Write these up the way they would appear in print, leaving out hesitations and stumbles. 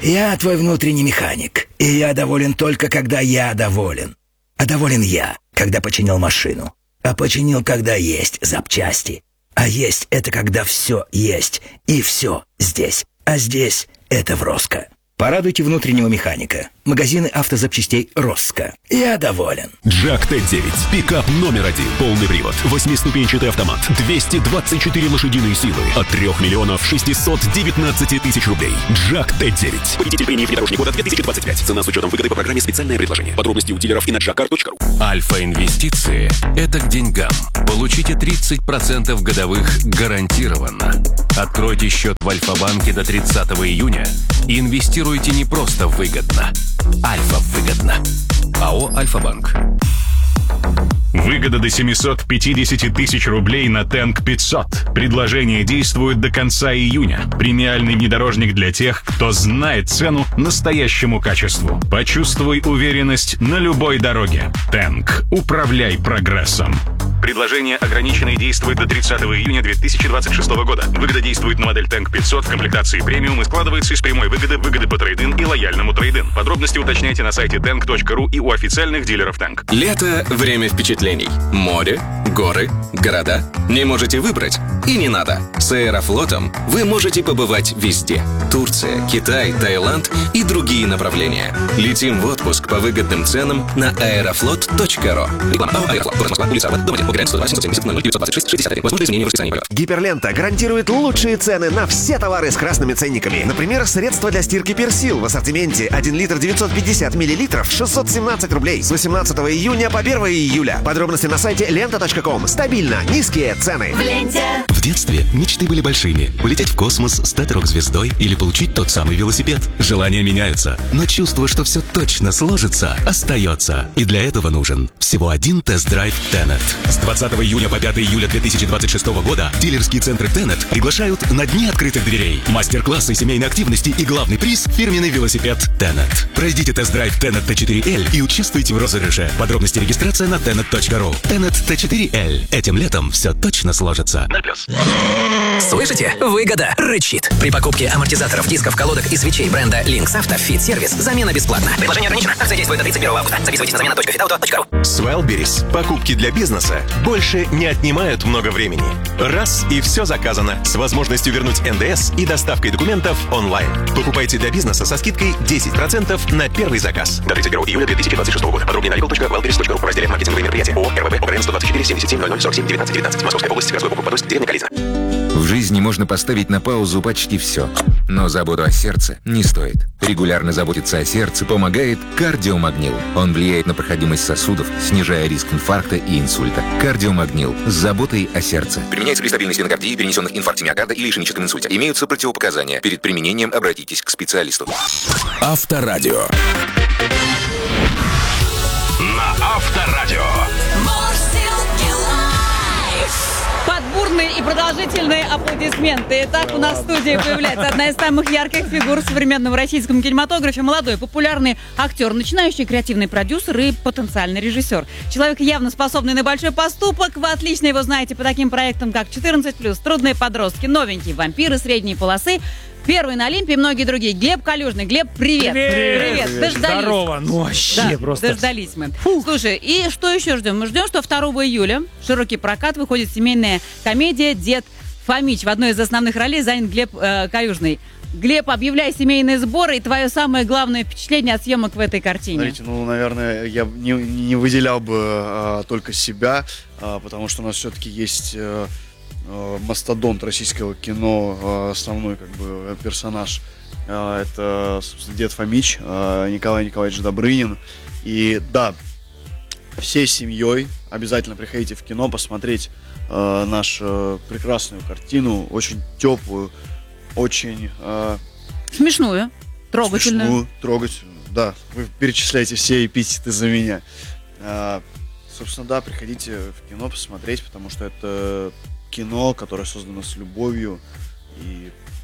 Я твой внутренний механик, и я доволен только, когда я доволен. А доволен я, когда починил машину. А починил, когда есть запчасти. А есть — это когда все есть, и все здесь. А здесь — это Вроско. Порадуйте внутреннего механика. Магазины автозапчастей «Росско». Я доволен. Джак Т9. Пикап номер 1. Полный привод. 8-ступенчатый автомат. 224 лошадиные силы. От 3 миллионов 619 тысяч рублей. Джак Т9. Победитель премии «Внедорожник года» 2025. Цена с учетом выгоды по программе «Специальное предложение». Подробности у дилеров и на jackcar.ru. Альфа-инвестиции – это к деньгам. Получите 30% годовых гарантированно. Откройте счет в Альфа-банке до 30 июня и инвестируйте не просто выгодно. Альфа-выгодно. АО «Альфа-банк». Выгода до 750 тысяч рублей на Тэнк 500. Предложение действует до конца июня. Премиальный внедорожник для тех, кто знает цену настоящему качеству. Почувствуй уверенность на любой дороге. Тэнк. Управляй прогрессом. Предложение ограничено и действует до 30 июня 2026 года. Выгода действует на модель Тэнк 500 в комплектации премиум и складывается из прямой выгоды, выгоды по трейд-ин и лояльному трейд-ин. Подробности уточняйте на сайте tank.ru и у официальных дилеров Тэнк. Лето – время впечатлений. Море, горы, города. Не можете выбрать? И не надо. С Аэрофлотом вы можете побывать везде. Турция, Китай, Таиланд и другие направления. Летим в отпуск по выгодным ценам на aeroflot.ru. Аэрофлот. Город Москва. Улица Арбат. Дом 1. Погрен 120 170 00 926 63. Возможно изменение в расписании полетов. Гиперлента гарантирует лучшие цены на все товары с красными ценниками. Например, средства для стирки Персил в ассортименте 1 литр 950 миллилитров 617 рублей с 18 июня по 1 июля. Подробности на сайте lenta.com. Стабильно низкие цены. В ленте. В детстве мечты были большими. Улететь в космос, стать рок-звездой или получить тот самый велосипед. Желания меняются, но чувство, что все точно сложится, остается. И для этого нужен всего один тест-драйв Tenet. С 20 июня по 5 июля 2026 года дилерские центры Tenet приглашают на дни открытых дверей. Мастер-классы семейной активности и главный приз – фирменный велосипед Tenet. Пройдите тест-драйв Tenet T4L и участвуйте в розыгрыше. Подробности регистрация на tenet.ru. Tenet T4L. Этим летом все точно сложится. 0+. Слышите? Выгода рычит. При покупке амортизаторов, дисков, колодок и свечей бренда Lynx Auto Fit-сервис замена бесплатна. Предложение ограничено. Акция действует до 31 августа. Записывайтесь на замена.fitauto.ru. С Wellberries покупки для бизнеса больше не отнимают много времени. Раз и все заказано с возможностью вернуть НДС и доставкой документов онлайн. Покупайте для бизнеса со скидкой 10% на первый заказ. До 31 июля 2026 года. Подробнее на legal.wellberries.ru в разделе «Маркетинговые мероприятия». ООО «РВБ» ОГРН 124 77 00 47 19 19. Московская область, городской округ Подольск, деревня Кализина. В жизни можно поставить на паузу почти все, но заботу о сердце не стоит. Регулярно заботиться о сердце помогает кардиомагнил. Он влияет на проходимость сосудов, снижая риск инфаркта и инсульта. Кардиомагнил с заботой о сердце. Применяется при стабильной стенокардии, перенесенных инфаркте миокарда или ишемическом инсульте. Имеются противопоказания. Перед применением обратитесь к специалисту. Авторадио. На Авторадио. Под бурные и продолжительные аплодисменты. Итак, у нас в студии появляется одна из самых ярких фигур в современном российском кинематографе. Молодой, популярный актер, начинающий креативный продюсер и потенциальный режиссер. Человек, явно способный на большой поступок. Вы отлично его знаете по таким проектам, как «14+», «Трудные подростки», «Новенькие», «Вампиры», «Средние полосы», «Первый на Олимпе» и многие другие. Глеб Калюжный. Глеб, привет. Привет. Дождались. Здорово. Ну вообще да, просто. Дождались мы. Слушай, и что еще ждем? Мы ждем, что 2 июля в широкий прокат выходит семейная комедия «Дед Фомич». В одной из основных ролей занят Глеб Калюжный. Глеб, объявляй семейные сборы и твое самое главное впечатление от съемок в этой картине. Смотрите, наверное, я не выделял бы только себя, потому что у нас все-таки есть мастодонт российского кино, основной персонаж. Это, собственно, Дед Фомич, Николай Николаевич Добрынин. И да, всей семьей обязательно приходите в кино посмотреть нашу прекрасную картину, очень теплую, очень смешную, трогательную. Трогательную, да. Вы перечисляете все эпитеты за меня. Собственно, да, приходите в кино посмотреть, потому что это кино, которое создано с любовью, и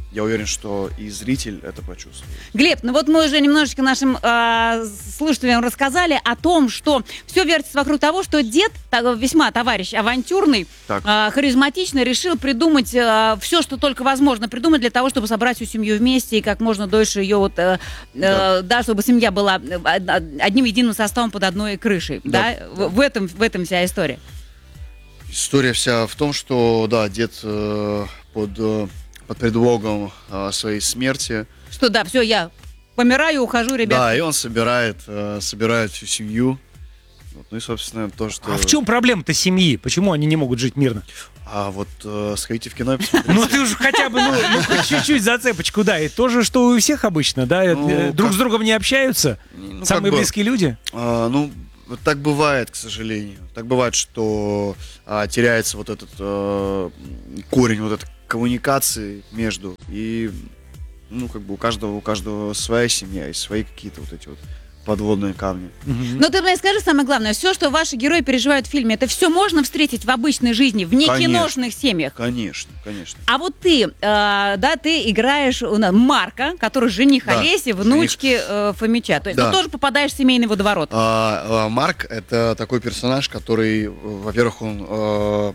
я уверен, что и зритель это почувствует. Глеб, ну вот мы уже немножечко нашим слушателям рассказали о том, что все вертится вокруг того, что дед, весьма товарищ авантюрный, харизматичный, решил придумать все, что только возможно придумать для того, чтобы собрать всю семью вместе и как можно дольше ее чтобы семья была одним единым составом под одной крышей. Да. В этом вся история. История вся в том, что, дед под предлогом своей смерти. Что все, я помираю, ухожу, ребят. Да, и он собирает всю семью. Ну и, собственно, то, что... А в чем проблема-то семьи? Почему они не могут жить мирно? А вот сходите в кино и посмотрите. Ну ты уж хотя бы, хоть чуть-чуть зацепочку дай. То же, что у всех обычно, да? Друг с другом не общаются? Самые близкие люди? Так бывает, к сожалению. Так бывает, что теряется вот этот корень, вот этой коммуникации между. И, у каждого своя семья и свои какие-то вот эти вот подводные камни. Но ты мне скажи самое главное, все, что ваши герои переживают в фильме, это все можно встретить в обычной жизни, в некиношных семьях? Конечно. А вот ты играешь Марка, который жених Олеси, внучки Фомича. То есть ты тоже попадаешь в семейный водоворот. Марк — это такой персонаж, который, во-первых, он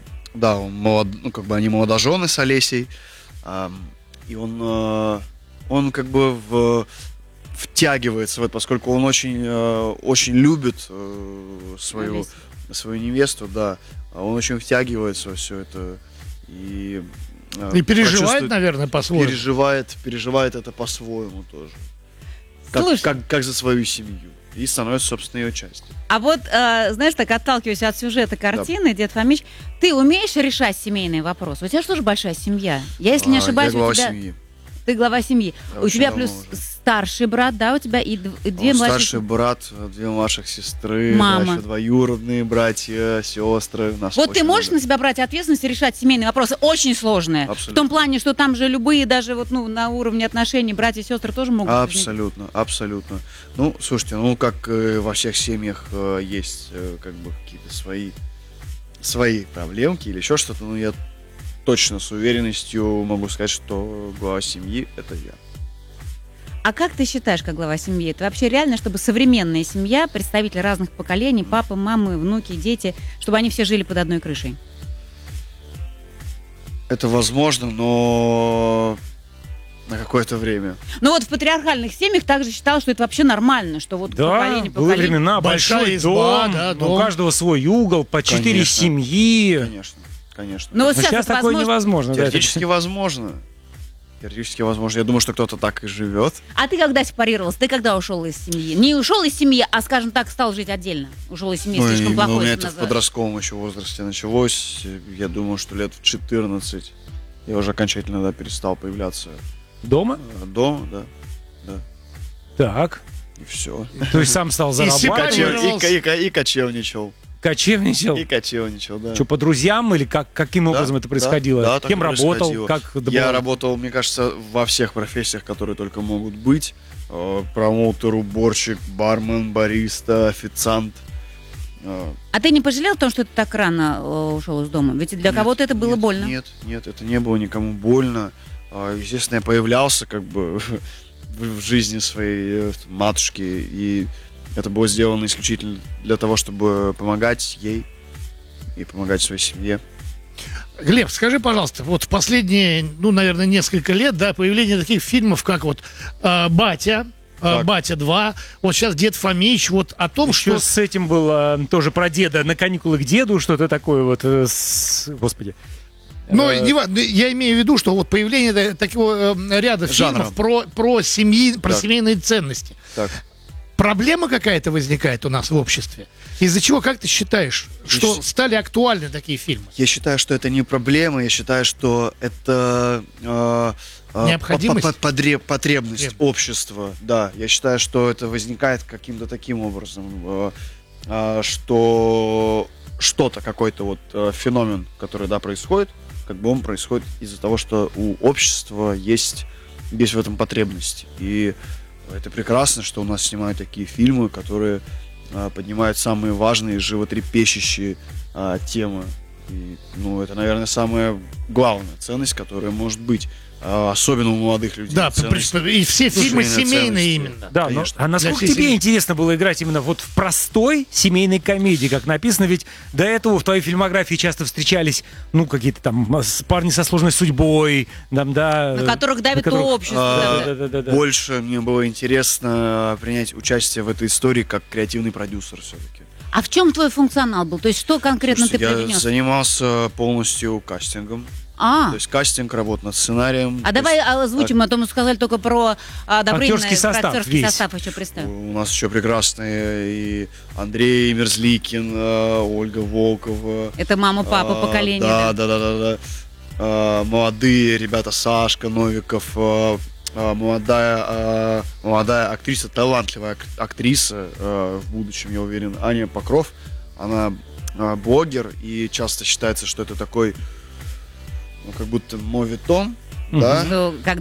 они молодожены с Олесей, и он втягивается в это, поскольку он очень любит свою невесту, он очень втягивается во все это и переживает, наверное, по-своему. Переживает это по-своему тоже. Как за свою семью. И становится, собственно, ее частью. А вот, знаешь, так отталкиваясь от сюжета картины, Дед Фомич, ты умеешь решать семейные вопросы? У тебя же тоже большая семья. Я, если не ошибаюсь, я глава семьи. Ты глава семьи. У тебя плюс старший брат, да, у тебя и две младших... Старший брат, две младших сестры, мама. Двоюродные братья, сестры. Вот ты можешь на себя брать ответственность и решать семейные вопросы? Очень сложные. Абсолютно. В том плане, что там же любые, даже на уровне отношений братья и сестры тоже могут... Абсолютно. Слушайте, как во всех семьях есть какие-то свои проблемки или еще что-то, я точно с уверенностью могу сказать, что глава семьи — это я. А как ты считаешь, как глава семьи, это вообще реально, чтобы современная семья, представители разных поколений, папы, мамы, внуки, дети, чтобы они все жили под одной крышей? Это возможно, но на какое-то время. В патриархальных семьях также считалось, что это вообще нормально, что поколение... Да, были времена, большой изба, дом, у каждого свой угол, по 4 семьи. Конечно. Но сейчас такое невозможно. Теоретически возможно. Я думаю, что кто-то так и живет. А ты когда сепарировался? Ты когда ушел из семьи? Не ушел из семьи, а, скажем так, стал жить отдельно. Ушел из семьи, слишком плохой. У меня это в подростковом еще возрасте началось. Я думаю, что лет в 14 я уже окончательно перестал появляться. Дома? Дома, да. Так. И все. То есть сам стал зарабатывать? И кочевничал. Кочевничал, да. Что, по друзьям или каким образом это происходило? Да, кем работал? Я работал, мне кажется, во всех профессиях, которые только могут быть. Промоутер, уборщик, бармен, бариста, официант. А ты не пожалел о том, что ты так рано ушел из дома? Ведь для кого-то это было больно. Нет, это не было никому больно. Естественно, я появлялся в жизни своей матушки, и это было сделано исключительно для того, чтобы помогать ей и помогать своей семье. Глеб, скажи, пожалуйста, в последние, наверное, несколько лет, появление таких фильмов, как «Батя», «Батя 2», сейчас «Дед Фомич», о том, еще что... с этим было тоже про деда, «На каникулы к деду», что-то такое Господи. Я имею в виду, что появление такого ряда фильмов про семейные ценности. Так. Проблема какая-то возникает у нас в обществе? Из-за чего, как ты считаешь, что стали актуальны такие фильмы? Я считаю, что это не проблема, я считаю, что это необходимость, потребность общества. Да, я считаю, что это возникает каким-то таким образом, что что-то, какой-то феномен, который происходит, он происходит из-за того, что у общества есть в этом потребность. И это прекрасно, что у нас снимают такие фильмы, которые поднимают самые важные, животрепещущие темы. И, это, наверное, самая главная ценность, которая может быть особенно у молодых людей. Да, и все фильмы семейные именно. Да, а насколько тебе интересно было играть именно вот в простой семейной комедии, как написано, ведь до этого в твоей фильмографии часто встречались, ну, какие-то там парни со сложной судьбой, там, да. На которых давит общество. Больше мне было интересно принять участие в этой истории как креативный продюсер все-таки. А в чем твой функционал был? То есть что конкретно ты привнес? Я занимался полностью кастингом. То есть кастинг, работа над сценарием. А давай озвучим, а то мы сказали только про актерский состав еще представим. У нас еще прекрасные и Андрей Мерзликин, Ольга Волкова. Это мама-папа поколения. Да. Молодые ребята, Сашка Новиков, молодая актриса, талантливая актриса, в будущем, я уверен, Аня Покров. Она блогер, и часто считается, что это такой, как будто моветон, да?